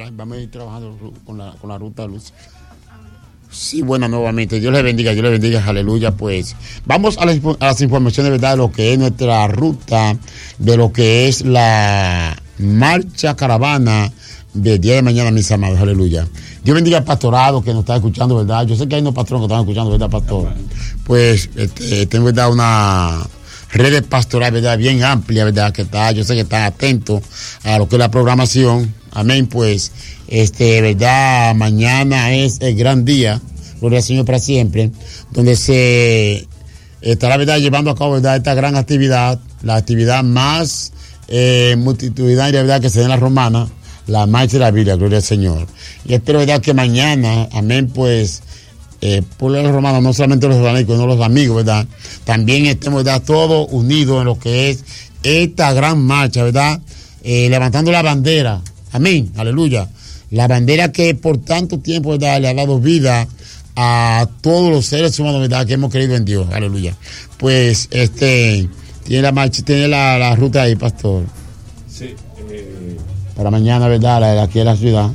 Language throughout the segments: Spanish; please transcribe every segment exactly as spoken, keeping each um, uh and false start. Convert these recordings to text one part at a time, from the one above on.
¿verdad? Vamos a ir trabajando con la, con la ruta de luz. Sí, bueno, nuevamente, Dios le bendiga, Dios le bendiga, aleluya. Pues vamos a las, a las informaciones, ¿verdad? De lo que es nuestra ruta, de lo que es la marcha caravana del día de mañana, mis amados, aleluya. Dios bendiga al pastorado que nos está escuchando, ¿verdad? Yo sé que hay unos patrones que están escuchando, ¿verdad, pastor? Pues este, tengo, ¿verdad?, una red pastoral, ¿verdad?, bien amplia, ¿verdad?, que está, yo sé que están atentos a lo que es la programación. Amén, pues, este, ¿verdad? Mañana es el gran día, gloria al Señor para siempre, donde se estará, ¿verdad?, llevando a cabo, ¿verdad?, esta gran actividad, la actividad más eh, multitudinaria, ¿verdad?, que se da en la romana, la marcha de la Biblia, gloria al Señor. Y espero, ¿verdad?, que mañana, amén, pues, eh, por los romanos, no solamente los fanáticos, no los amigos, ¿verdad?, también estemos, ¿verdad?, todos unidos en lo que es esta gran marcha, ¿verdad?, eh, levantando la bandera. Amén, aleluya. La bandera que por tanto tiempo, ¿verdad?, le ha dado vida a todos los seres humanos, ¿verdad?, que hemos creído en Dios, aleluya. Pues, este, tiene la marcha, tiene la, la ruta ahí, pastor. Sí. Eh, Para mañana, ¿verdad?, la de aquí de la ciudad.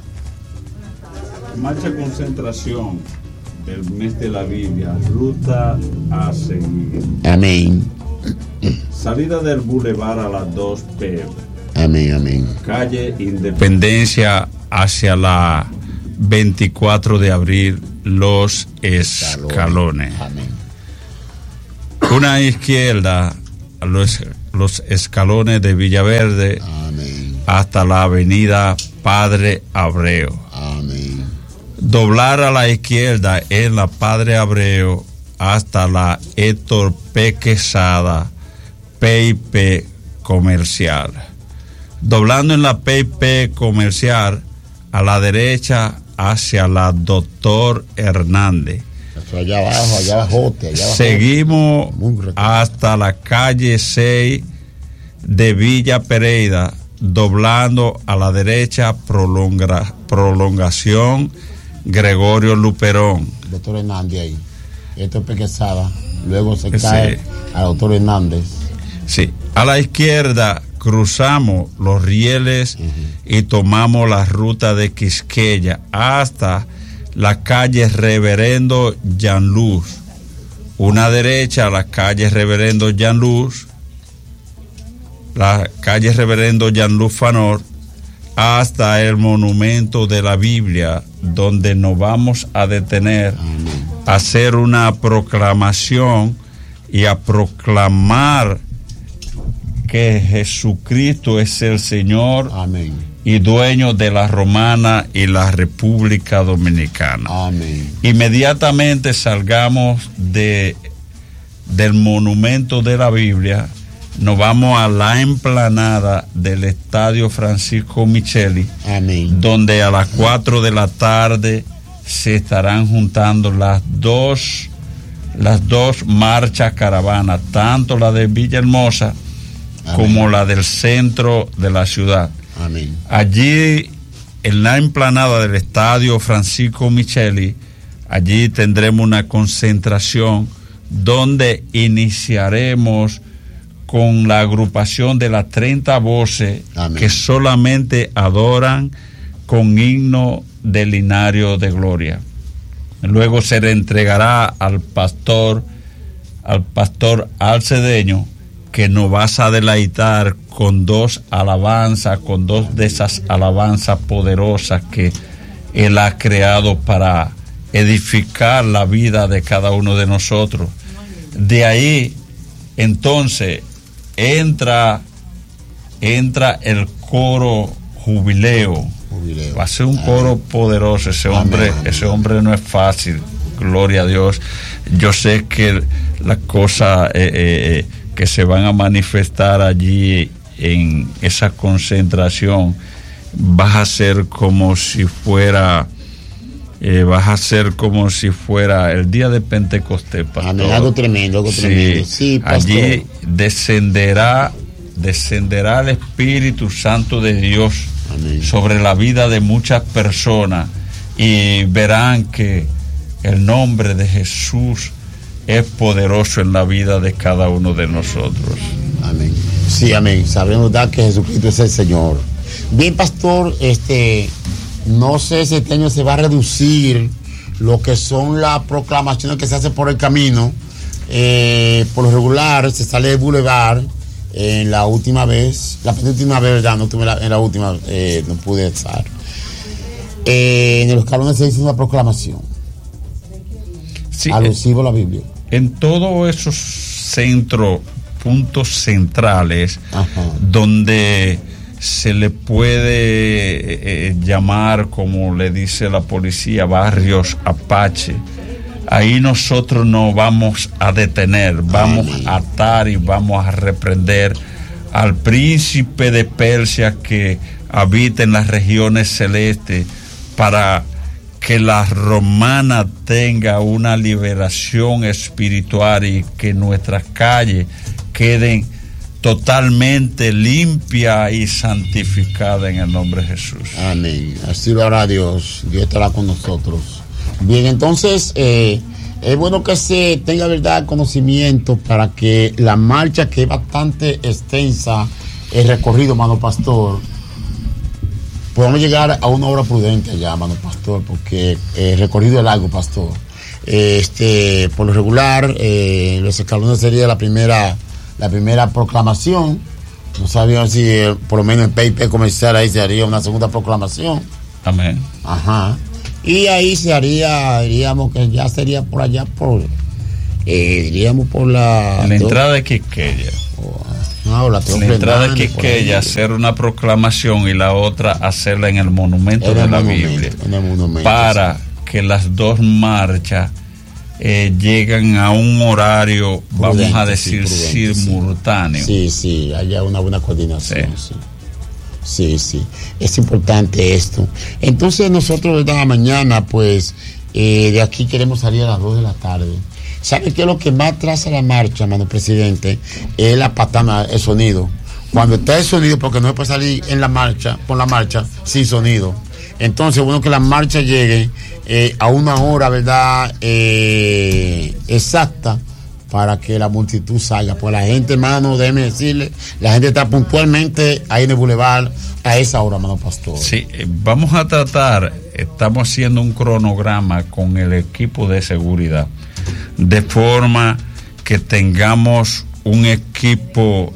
Marcha concentración del mes de la Biblia, ruta a seguir. Amén. Salida del bulevar a las dos p m. Amén, amén. Calle Independencia hacia la veinticuatro de abril, Los Escalones. Amén. Una izquierda, los, los escalones de Villaverde. Amén. Hasta la avenida Padre Abreu. Amén. Doblar a la izquierda en la Padre Abreu hasta la Héctor P. Quesada, P I P Comercial. Doblando en la P I P Comercial a la derecha hacia la Doctor Hernández. Allá abajo, allá abajo, allá abajo. Seguimos hasta la calle seis de Villa Pereira, doblando a la derecha, prolonga, prolongación Gregorio Luperón. Doctor Hernández ahí. Esto es Pequezada. Luego se cae sí. al doctor Hernández. Sí. A la izquierda cruzamos los rieles uh-huh. y tomamos la ruta de Quisqueya hasta la calle Reverendo Jean-Luz. Una derecha a la calle Reverendo Jean-Luz, la calle Reverendo Jean-Luz Fanor, hasta el monumento de la Biblia, donde nos vamos a detener Amén. a hacer una proclamación y a proclamar que Jesucristo es el Señor Amén. y dueño de la Romana y la República Dominicana. Amén. Inmediatamente salgamos de, del monumento de la Biblia, nos vamos a la emplanada del Estadio Francisco Micheli, Amén. donde a las cuatro de la tarde se estarán juntando las dos, las dos marchas caravanas, tanto la de Villahermosa Amén. como la del centro de la ciudad. Amén. Allí, en la emplanada del Estadio Francisco Micheli, allí tendremos una concentración donde iniciaremos con la agrupación de las treinta voces Amén. que solamente adoran con himno del Linario de Gloria. Luego se le entregará al pastor, al pastor Alcedeño, que nos vas a deleitar con dos alabanzas, con dos de esas alabanzas poderosas que Él ha creado para edificar la vida de cada uno de nosotros. De ahí, entonces, entra, entra el coro jubileo. jubileo. Va a ser un Amén. coro poderoso. Ese hombre, Amén. ese hombre no es fácil. Gloria a Dios. Yo sé que las cosas eh, eh, que se van a manifestar allí en esa concentración va a ser como si fuera eh, vas a ser como si fuera el día de Pentecostés, pastor. Amén, algo tremendo, algo sí, tremendo. Sí, pastor. Allí descenderá, descenderá el Espíritu Santo de Dios Amén. sobre la vida de muchas personas y verán que el nombre de Jesús es poderoso en la vida de cada uno de nosotros. Amén. Sí, amén. Sabemos ¿verdad? que Jesucristo es el Señor. Bien, pastor, este, No sé si este año se va a reducir lo que son las proclamaciones que se hacen por el camino. Eh, por lo regular se sale del Boulevard en la última vez, la última vez, ¿verdad? No tuve la, en la última, eh, no pude estar. Eh, en los escalones se hizo una proclamación. Sí, alusivo a la Biblia. En todos esos centros, puntos centrales, ajá, donde se le puede eh, llamar, como le dice la policía, barrios Apache, ahí nosotros nos vamos a detener, vamos Amén. a atar y vamos a reprender al príncipe de Persia que habita en las regiones celestes, para que la romana tenga una liberación espiritual y que nuestras calles queden totalmente limpia y santificada en el nombre de Jesús. Amén. Así lo hará Dios. Dios estará con nosotros. Bien, entonces eh, es bueno que se tenga, verdad, conocimiento para que la marcha, que es bastante extensa, el recorrido, mano pastor, podamos llegar a una hora prudente allá, mano pastor, porque el recorrido es largo, pastor. Este, por lo regular, eh, los escalones sería la primera la primera proclamación. No sabía si eh, por lo menos en P I P comercial ahí se haría una segunda proclamación. Amén. Ajá. Y ahí se haría, diríamos que ya sería por allá por, eh, diríamos por la... La entrada de Quisqueya. Oh, no, la, la entrada de Quisqueya, hacer una proclamación y la otra hacerla en el monumento en de el la monumento, Biblia. En el monumento, para sí, que las dos marchas Eh, llegan a un horario, prudente, vamos a decir, sí, prudente, simultáneo. Sí, sí, haya una buena coordinación. Sí, sí, sí, sí. Es importante esto. Entonces nosotros, ¿verdad? Mañana, pues, eh, de aquí queremos salir a las dos de la tarde. ¿Sabe qué es lo que más traza la marcha, mano presidente? Es la patana, el sonido. Cuando está el sonido, porque no se puede salir en la marcha, por la marcha, sin sonido. Entonces, bueno, que la marcha llegue eh, a una hora, ¿verdad? Eh, exacta, para que la multitud salga. Pues la gente, hermano, déjeme decirle, la gente está puntualmente ahí en el Boulevard a esa hora, hermano pastor. Sí, vamos a tratar, estamos haciendo un cronograma con el equipo de seguridad, de forma que tengamos un equipo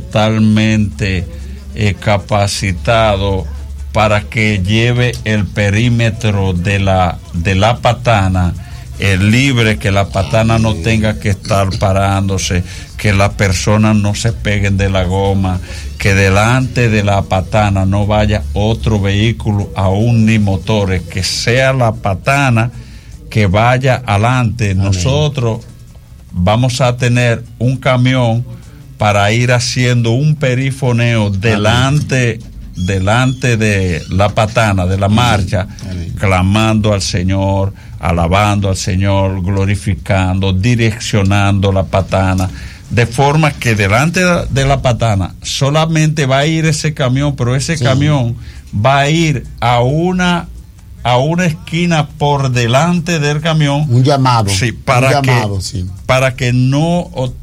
totalmente eh, capacitado para que lleve el perímetro de la de la patana el libre, que la patana no tenga que estar parándose, que las personas no se peguen de la goma, que delante de la patana no vaya otro vehículo aún ni motores, que sea la patana que vaya adelante. Amén. Nosotros vamos a tener un camión para ir haciendo un perifoneo delante Amén. delante de la patana, de la marcha, Amén. Clamando al Señor, alabando al Señor, glorificando, direccionando la patana, de forma que delante de la patana solamente va a ir ese camión, pero ese sí. camión va a ir a una a una esquina por delante del camión. Un llamado. Sí, para un llamado, que sí. para que no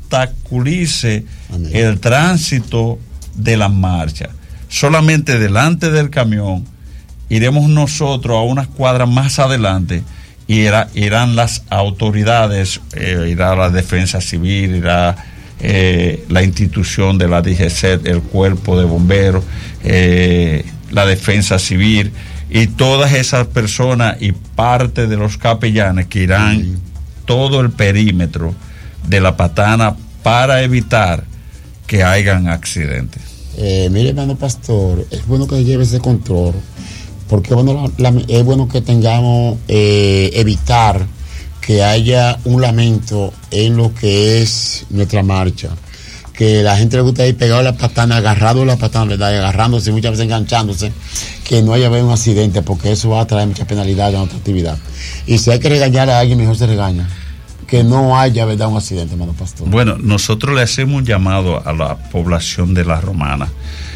obstaculice Amén. El tránsito de la marcha. Solamente delante del camión iremos nosotros a unas cuadras más adelante y irá, irán las autoridades, eh, irá la defensa civil, irá eh, la institución de la D G C, el cuerpo de bomberos, eh, la defensa civil y todas esas personas y parte de los capellanes que irán sí. todo el perímetro de la patana para evitar que hayan accidentes. Eh, mire, hermano pastor, es bueno que lleve ese control, porque bueno, la, la, es bueno que tengamos, eh, evitar que haya un lamento en lo que es nuestra marcha, que la gente le gusta ir pegado a la patana, agarrado a la patana, ¿verdad? Agarrándose, muchas veces enganchándose, que no haya habido un accidente, porque eso va a traer mucha penalidad en nuestra actividad. Y si hay que regañar a alguien, mejor se regaña. Que no haya, ¿verdad?, un accidente, hermano pastor. Bueno, nosotros le hacemos un llamado a la población de La Romana,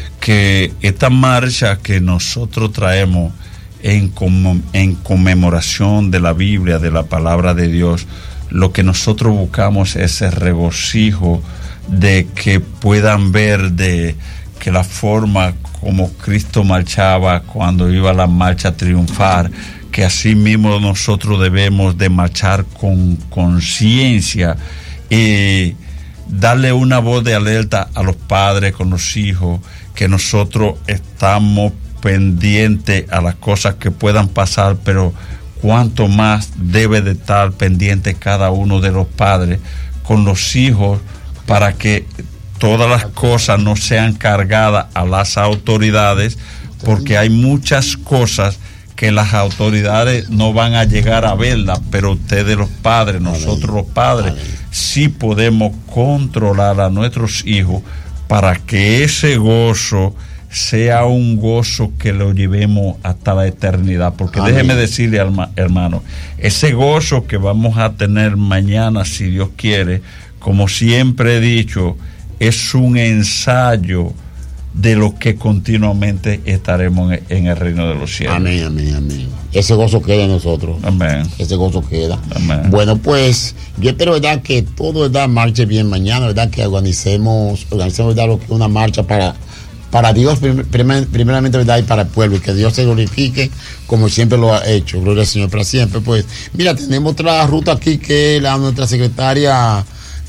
que esta marcha que nosotros traemos en, com- en conmemoración de la Biblia, de la palabra de Dios, lo que nosotros buscamos es el regocijo de que puedan ver de que la forma como Cristo marchaba cuando iba a la marcha triunfar, que así mismo nosotros debemos de marchar con conciencia y darle una voz de alerta a los padres con los hijos, que nosotros estamos pendientes a las cosas que puedan pasar, pero cuánto más debe de estar pendiente cada uno de los padres con los hijos, para que todas las cosas no sean cargadas a las autoridades, porque hay muchas cosas que las autoridades no van a llegar a verlas, pero ustedes los padres, nosotros los padres, sí podemos controlar a nuestros hijos para que ese gozo sea un gozo que lo llevemos hasta la eternidad. Porque Amén. Déjeme decirle, hermano, ese gozo que vamos a tener mañana, si Dios quiere, como siempre he dicho, es un ensayo de lo que continuamente estaremos en, en el reino de los cielos. Amén, amén, amén. Ese gozo queda en nosotros. Amén. Ese gozo queda. Amén. Bueno, pues yo espero, ¿verdad?, que todo, ¿verdad?, marche bien mañana, ¿verdad?, que organicemos, organicemos, ¿verdad?, lo que una marcha para, para Dios, primer, primeramente, ¿verdad?, y para el pueblo, y que Dios se glorifique como siempre lo ha hecho. Gloria al Señor para siempre. Pues mira, tenemos otra ruta aquí que la nuestra secretaria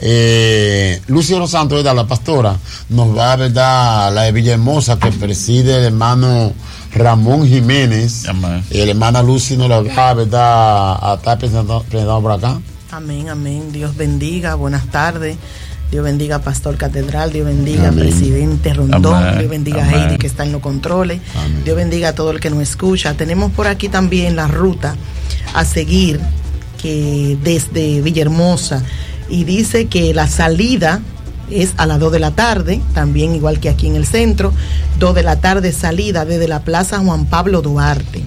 Eh, Lucy Los Santos, ¿verdad?, la pastora, nos va, ¿verdad?, la de Villahermosa, que preside el hermano Ramón Jiménez. Amén. Y la hermana Lucy nos la va, ¿verdad?, a estar presentando, presentando por acá. Amén, amén. Dios bendiga, buenas tardes. Dios bendiga Pastor Catedral, Dios bendiga Amén. Presidente Rondón, Amén. Dios bendiga Amén. Heidi, que está en los controles. Amén. Dios bendiga a todo el que nos escucha. Tenemos por aquí también la ruta a seguir, que desde Villahermosa, y dice que la salida es a las dos de la tarde, también igual que aquí en el centro, dos de la tarde salida desde la Plaza Juan Pablo Duarte.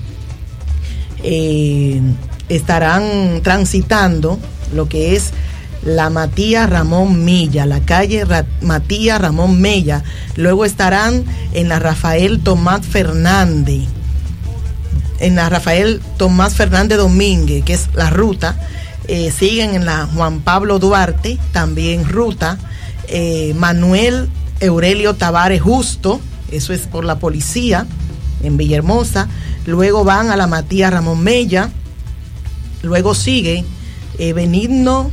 Eh, estarán transitando lo que es la Matías Ramón Mella, la calle Ra- Matías Ramón Mella, luego estarán en la Rafael Tomás Fernández, en la Rafael Tomás Fernández Domínguez, que es la ruta. Eh, siguen en la Juan Pablo Duarte, también ruta, eh, Manuel Aurelio Tavares Justo, eso es por la policía, en Villahermosa. Luego van a la Matías Ramón Mella, luego sigue eh, Benigno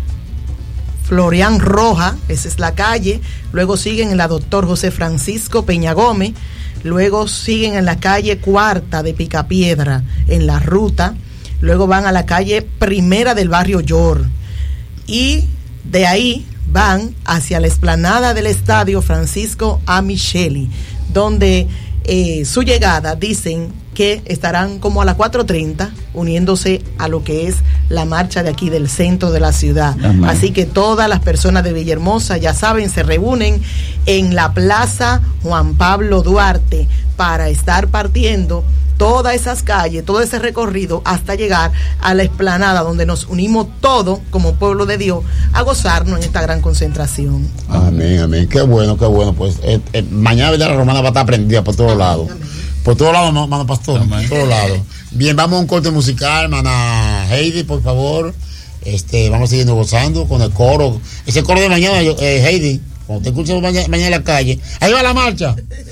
Florian Roja, esa es la calle. Luego siguen en la Doctor José Francisco Peña Gómez, luego siguen en la calle Cuarta de Picapiedra, en la ruta. Luego van a la calle Primera del barrio Yor, y de ahí van hacia la explanada del Estadio Francisco A. Micheli, donde eh, su llegada dicen que estarán como a las cuatro treinta uniéndose a lo que es la marcha de aquí del centro de la ciudad. Amén. Así que todas las personas de Villahermosa, ya saben, se reúnen en la Plaza Juan Pablo Duarte para estar partiendo todas esas calles, todo ese recorrido hasta llegar a la explanada, donde nos unimos todos como pueblo de Dios a gozarnos en esta gran concentración. Amén, amén. Qué bueno, qué bueno. Pues eh, eh, mañana, ¿verdad?, la romana va a estar prendida por todos lados. Por todos lados, hermano pastor. Amén. Por todos lados. Bien, vamos a un corte musical, hermana Heidi, por favor. Este, vamos siguiendo gozando con el coro. Ese coro de mañana, yo, eh, Heidi, cuando te escuchas mañana, mañana en la calle, ahí va la marcha.